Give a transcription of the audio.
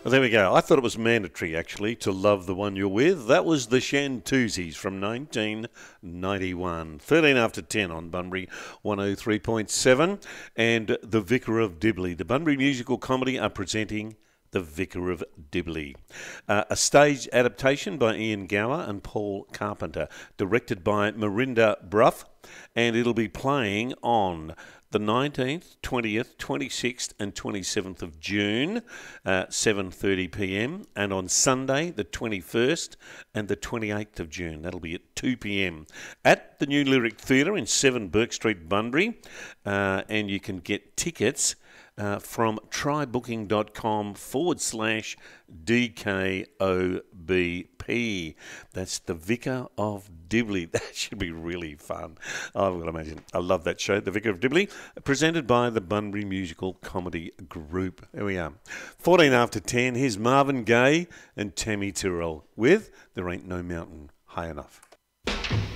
Well, there we go. I thought it was mandatory, actually, to love the one you're with. That was the Shantuzis from 1991. 13 after 10 on Bunbury 103.7. And The Vicar of Dibley. The Bunbury Musical Comedy are presenting The Vicar of Dibley. A stage adaptation by Ian Gower and Paul Carpenter. Directed by Marinda Bruff. And it'll be playing on the 19th, 20th, 26th and 27th of June, 7:30pm, and on Sunday, the 21st and the 28th of June. That'll be at 2pm at the New Lyric Theatre in 7 Burke Street, Bunbury, and you can get tickets from trybooking.com/DKOBP. That's The Vicar of Dibley. That should be really fun. I've got to imagine. I love that show, The Vicar of Dibley, presented by the Bunbury Musical Comedy Group. There we are. 14 after 10. Here's Marvin Gaye and Tammy Terrell with There Ain't No Mountain High Enough.